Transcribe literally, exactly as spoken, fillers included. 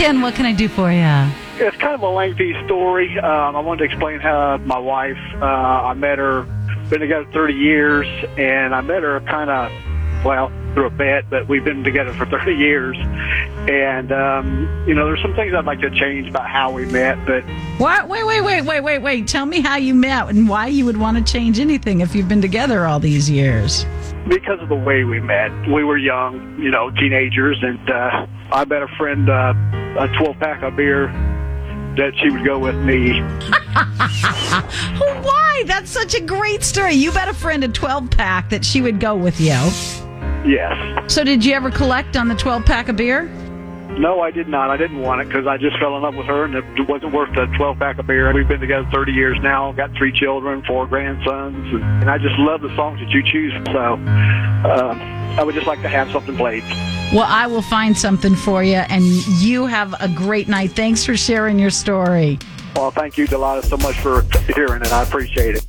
Ken, what can I do for you? It's kind of a lengthy story. Um, I wanted to explain how my wife, uh, I met her, been together thirty years, and I met her kind of, well, through a bet, but we've been together for thirty years. And, um, you know, there's some things I'd like to change about how we met, but... What? Wait, wait, wait, wait, wait, wait. Tell me how you met and why you would want to change anything if you've been together all these years. Because of the way we met. We were young, you know, teenagers, and uh, I met a friend, uh, a twelve-pack of beer, that she would go with me. Why? That's such a great story. You met a friend a twelve-pack that she would go with you. Yes. So did you ever collect on the twelve-pack of beer? No, I did not. I didn't want it because I just fell in love with her, and it wasn't worth the twelve-pack of beer. We've been together thirty years now, got three children, four grandsons, and, and I just love the songs that you choose. So uh, I would just like to have something played. Well, I will find something for you, and you have a great night. Thanks for sharing your story. Well, thank you, Delilah, so much for hearing it. I appreciate it.